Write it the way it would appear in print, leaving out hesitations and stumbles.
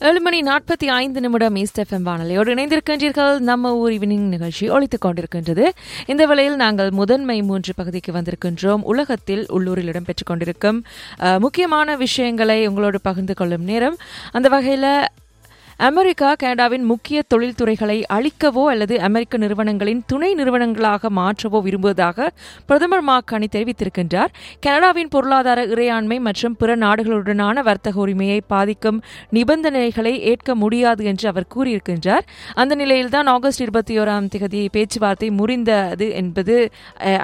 7:45 east FM வானொலியோடு இணைந்திருக்கின்றீர்கள். நம்ம ஊர் ஈவினிங் நிகழ்ச்சி ஒலித்துக் கொண்டிருக்கின்றது. இந்த வேளையில் நாங்கள் முதன்மை 3 பகுதிக்கு வந்திருக்கின்றோம். உலகத்தில் உள்ளூரில் இடம்பெற்றுக் கொண்டிருக்கும் முக்கியமான விஷயங்களை உங்களோடு பகிர்ந்து கொள்ளும் நேரம். அந்த வகையில் அமெரிக்கா கனடாவின் முக்கிய தொழில்துறைகளை அழிக்கவோ அல்லது அமெரிக்க நிறுவனங்களின் துணை நிறுவனங்களாக மாற்றவோ விரும்புவதாக பிரதமர் மாக்கானி தெரிவித்திருக்கின்றார். கனடாவின் பொருளாதார இறையாண்மை மற்றும் பிற நாடுகளுடனான வர்த்தக உரிமையை பாதிக்கும் நிபந்தனைகளை ஏற்க முடியாது என்று அவர் கூறியிருக்கின்றார். அந்த நிலையில்தான் ஆகஸ்ட் 21 பேச்சுவார்த்தை முறிந்தது என்பது